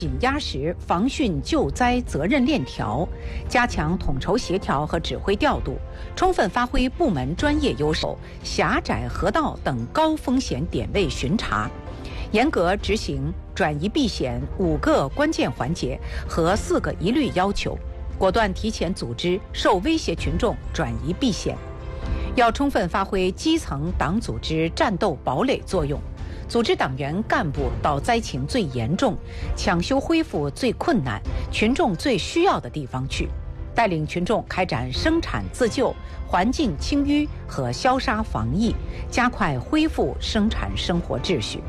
紧压实防汛救灾责任链条，加强统筹协调和指挥调度，充分发挥部门专业优势，狭窄河道等高风险点位巡查，严格执行转移避险5个关键环节和4个一律要求，果断提前组织受威胁群众转移避险。要充分发挥基层党组织战斗堡垒作用，组织党员干部到灾情最严重、抢修恢复最困难、群众最需要的地方去，带领群众开展生产自救、环境清淤和消杀防疫，加快恢复生产生活秩序。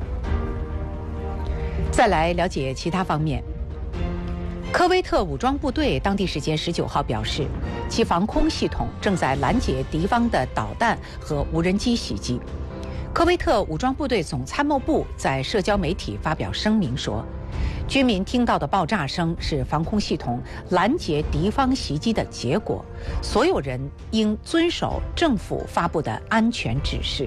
再来了解其他方面。科威特武装部队当地时间19号表示，其防空系统正在拦截敌方的导弹和无人机袭击。科威特武装部队总参谋部在社交媒体发表声明说，居民听到的爆炸声是防空系统拦截敌方袭击的结果，所有人应遵守政府发布的安全指示。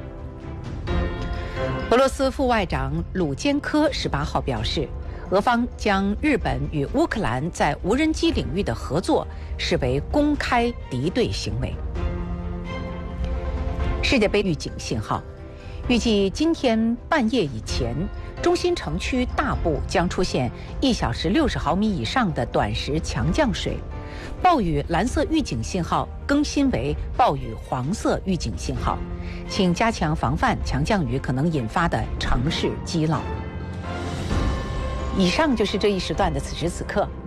俄罗斯副外长鲁坚科18号表示，俄方将日本与乌克兰在无人机领域的合作视为公开敌对行为。世界杯预警信号，预计今天半夜以前，中心城区大部将出现1小时60毫米以上的短时强降水，暴雨蓝色预警信号更新为暴雨黄色预警信号，请加强防范强降雨可能引发的城市积涝。以上就是这一时段的此时此刻，